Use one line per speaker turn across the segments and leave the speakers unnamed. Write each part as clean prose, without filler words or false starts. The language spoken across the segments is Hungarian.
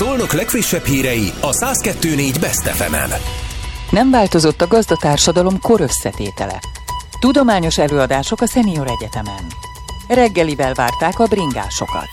Szolnok legfrissebb hírei a 102.4 Best FM-en.
Nem változott a gazdatársadalom korösszetétele. Tudományos előadások a Senior Egyetemen. Reggelivel várták a bringásokat.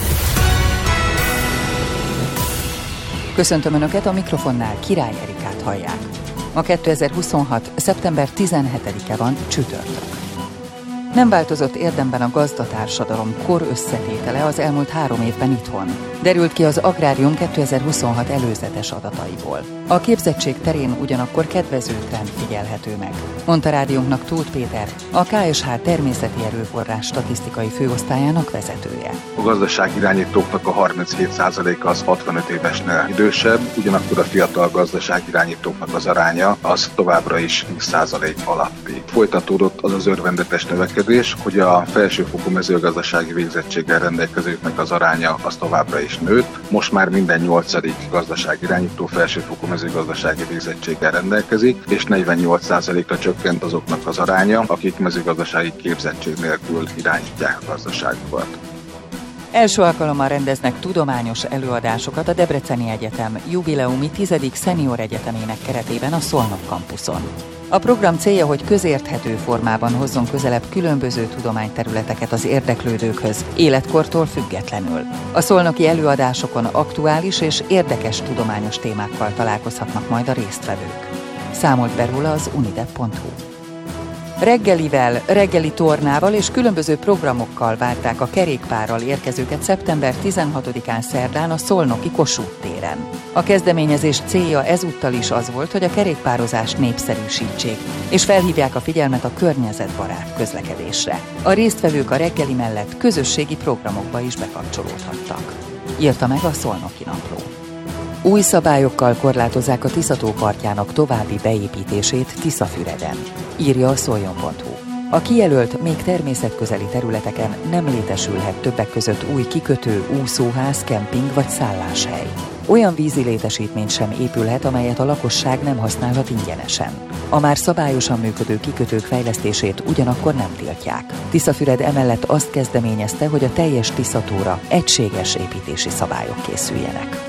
Köszöntöm Önöket, a mikrofonnál Király Erikát hallják. Ma 2026. szeptember 17-e van, csütörtök. Nem változott érdemben a gazdatársadalom korösszetétele az elmúlt 3 évben itthon. Derült ki az Agrárium 2026 előzetes adataiból. A képzettség terén ugyanakkor kedvező trend figyelhető meg, mondta rádiónknak Tóth Péter, a KSH természeti erőforrás statisztikai főosztályának vezetője.
A gazdaságirányítóknak a 37%-a az 65 évesnél idősebb, ugyanakkor a fiatal gazdaságirányítóknak az aránya az továbbra is 10% alatti. Folytatódott az az örvendetes növekedés, hogy a felsőfokú mezőgazdasági végzettséggel rendelkezőknek az aránya az továbbra is nőtt. Most már minden 8. gazdaságirányító felsőfokú mezőgazdasági végzettséggel rendelkezik, és 48%-ra csökkent azoknak az aránya, akik mezőgazdasági képzettség nélkül irányítják a gazdaságukat.
Első alkalommal rendeznek tudományos előadásokat a Debreceni Egyetem jubileumi 10. Senior Egyetemének keretében a Szolnok kampuszon. A program célja, hogy közérthető formában hozzon közelebb különböző tudományterületeket az érdeklődőkhöz, életkortól függetlenül. A szolnoki előadásokon aktuális és érdekes tudományos témákkal találkozhatnak majd a résztvevők. Számolt be róla az unidep.hu. Reggelivel, reggeli tornával és különböző programokkal várták a kerékpárral érkezőket szeptember 16-án szerdán a szolnoki Kossuth téren. A kezdeményezés célja ezúttal is az volt, hogy a kerékpározást népszerűsítsék, és felhívják a figyelmet a környezetbarát közlekedésre. A résztvevők a reggeli mellett közösségi programokba is bekapcsolódhattak, írta meg a Szolnoki Napló. Új szabályokkal korlátozzák a Tisza-tó partjának további beépítését Tiszafüreden, írja a szoljon.hu. A kijelölt, még természetközeli területeken nem létesülhet többek között új kikötő, úszóház, kemping vagy szálláshely. Olyan vízi létesítmény sem épülhet, amelyet a lakosság nem használhat ingyenesen. A már szabályosan működő kikötők fejlesztését ugyanakkor nem tiltják. Tiszafüred emellett azt kezdeményezte, hogy a teljes Tisza-tóra egységes építési szabályok készüljenek.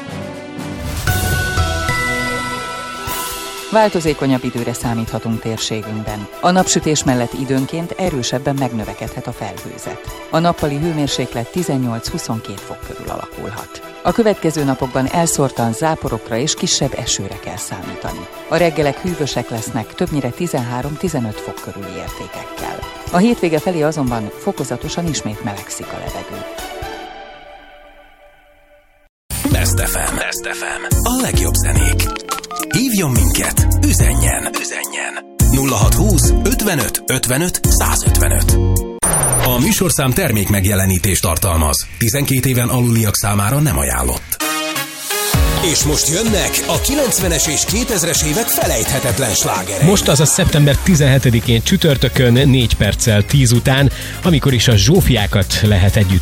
Változékonyabb időre számíthatunk térségünkben. A napsütés mellett időnként erősebben megnövekedhet a felhőzet. A nappali hőmérséklet 18-22 fok körül alakulhat. A következő napokban elszórtan záporokra és kisebb esőre kell számítani. A reggelek hűvösek lesznek, többnyire 13-15 fok körüli értékekkel. A hétvége felé azonban fokozatosan ismét melegszik a levegő.
Best FM. A legjobb zenék. Hívjon minket, üzenjen. 0620 55 55 155. A műsorszám termék megjelenítést tartalmaz. 12 éven aluliak számára nem ajánlott. És most jönnek a 90-es és 2000-es évek felejthetetlen slágerei.
Most azaz szeptember 17-én csütörtökön 4 perccel 10 után, amikor is a Zsófiákat lehet együtt